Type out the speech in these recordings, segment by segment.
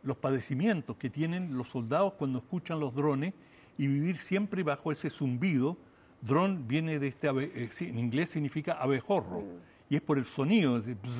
los padecimientos que tienen los soldados cuando escuchan los drones y vivir siempre bajo ese zumbido. Dron viene de en inglés significa abejorro, y es por el sonido,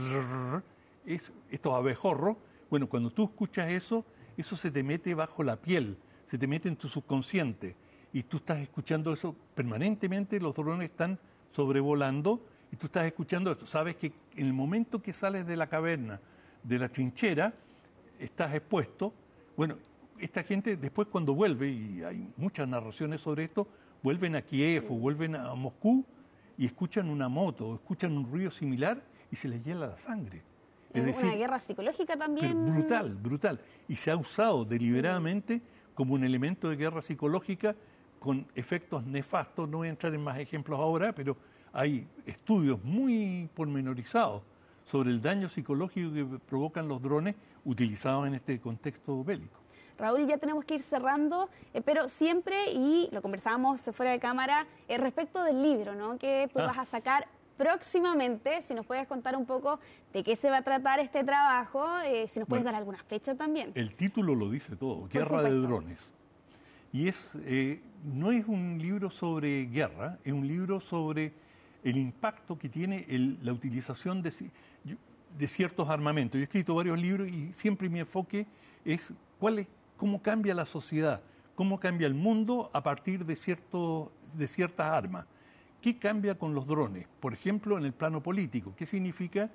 estos abejorros. Bueno, cuando tú escuchas eso se te mete bajo la piel, se te mete en tu subconsciente, y tú estás escuchando eso permanentemente. Los drones están sobrevolando y tú estás escuchando esto. Sabes que en el momento que sales de la caverna, de la trinchera, estás expuesto. Bueno, esta gente después cuando vuelve, y hay muchas narraciones sobre esto, vuelven a Kiev o vuelven a Moscú y escuchan una moto, escuchan un ruido similar y se les hiela la sangre. Es decir, una guerra psicológica también. Brutal, brutal. Y se ha usado deliberadamente como un elemento de guerra psicológica con efectos nefastos. No voy a entrar en más ejemplos ahora, pero hay estudios muy pormenorizados sobre el daño psicológico que provocan los drones utilizados en este contexto bélico. Raúl, ya tenemos que ir cerrando, pero siempre, y lo conversábamos fuera de cámara, respecto del libro, ¿no?, que tú vas a sacar próximamente. Si nos puedes contar un poco de qué se va a tratar este trabajo, si nos puedes dar alguna fecha también. El título lo dice todo, Guerra de Drones. Y no es un libro sobre guerra, es un libro sobre el impacto que tiene la utilización de ciertos armamentos. Yo he escrito varios libros y siempre mi enfoque es cómo cambia la sociedad, cómo cambia el mundo a partir de ciertas armas. ¿Qué cambia con los drones? Por ejemplo, en el plano político. ¿Qué significa?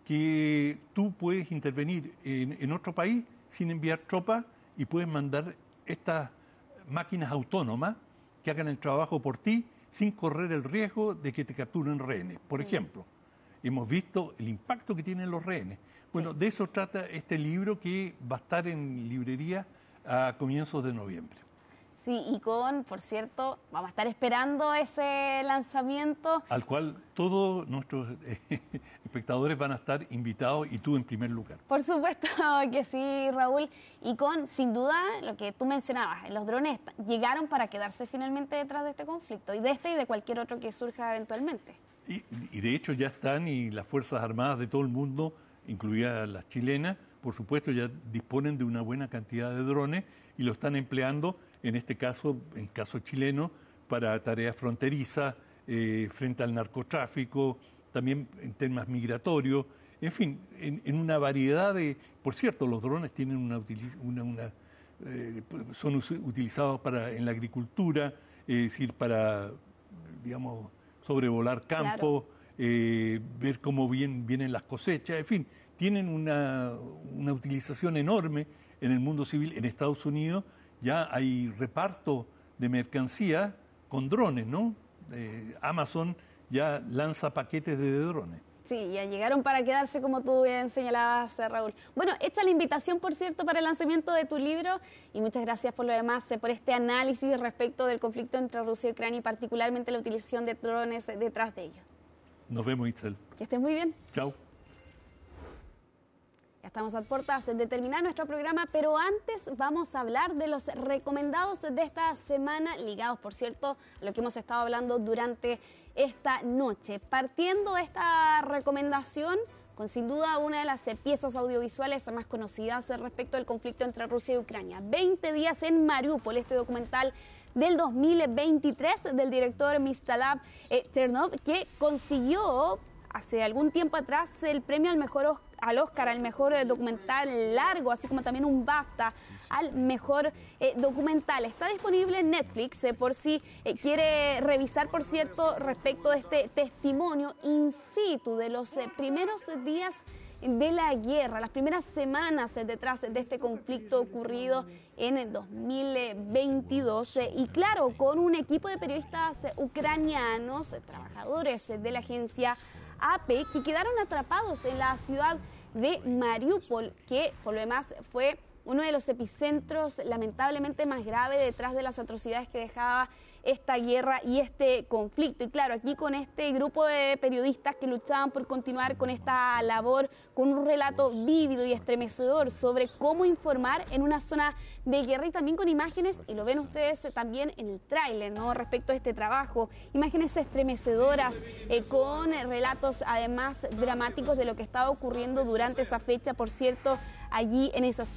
Que tú puedes intervenir en otro país sin enviar tropas y puedes mandar estas máquinas autónomas que hagan el trabajo por ti sin correr el riesgo de que te capturen rehenes. Por ejemplo, hemos visto el impacto que tienen los rehenes. Bueno, de eso trata este libro, que va a estar en librería a comienzos de noviembre. Sí, y por cierto, vamos a estar esperando ese lanzamiento. Al cual todos nuestros espectadores van a estar invitados, y tú en primer lugar. Por supuesto que sí, Raúl. Y sin duda, lo que tú mencionabas, los drones llegaron para quedarse finalmente detrás de este conflicto, y de cualquier otro que surja eventualmente. Y de hecho ya están, y las Fuerzas Armadas de todo el mundo, incluidas las chilenas, por supuesto, ya disponen de una buena cantidad de drones y lo están empleando, en este caso, en el caso chileno, para tareas fronterizas, frente al narcotráfico, también en temas migratorios, en fin, en una variedad de... Por cierto, los drones tienen son utilizados en la agricultura, es decir, para, digamos, sobrevolar campos, ver cómo vienen las cosechas, en fin, tienen una utilización enorme en el mundo civil. En Estados Unidos ya hay reparto de mercancía con drones, ¿no? Amazon ya lanza paquetes de drones. Sí, ya llegaron para quedarse, como tú bien señalabas, Raúl. Bueno, hecha la invitación, por cierto, para el lanzamiento de tu libro, y muchas gracias por lo demás, por este análisis respecto del conflicto entre Rusia y Ucrania, y particularmente la utilización de drones detrás de ellos. Nos vemos, Itzel. Que estés muy bien. Chao. Ya estamos a puertas de terminar nuestro programa, pero antes vamos a hablar de los recomendados de esta semana, ligados, por cierto, a lo que hemos estado hablando durante esta noche. Partiendo esta recomendación con sin duda una de las piezas audiovisuales más conocidas respecto al conflicto entre Rusia y Ucrania. 20 días en Mariupol, este documental del 2023 del director Mstislav Chernov, que consiguió hace algún tiempo atrás el premio al Oscar, al mejor documental largo, así como también un BAFTA al mejor documental. Está disponible en Netflix por si quiere revisar, por cierto, respecto de este testimonio in situ de los primeros días de la guerra, las primeras semanas detrás de este conflicto ocurrido en el 2022, y claro, con un equipo de periodistas ucranianos, trabajadores de la agencia AP, que quedaron atrapados en la ciudad de Mariupol, que por lo demás fue uno de los epicentros lamentablemente más graves detrás de las atrocidades que dejaba esta guerra y este conflicto. Y claro, aquí con este grupo de periodistas que luchaban por continuar con esta labor, con un relato vívido y estremecedor sobre cómo informar en una zona de guerra, y también con imágenes, y lo ven ustedes también en el tráiler, ¿no?, respecto a este trabajo, imágenes estremecedoras, con relatos además dramáticos de lo que estaba ocurriendo durante esa fecha, por cierto, allí en esa zona.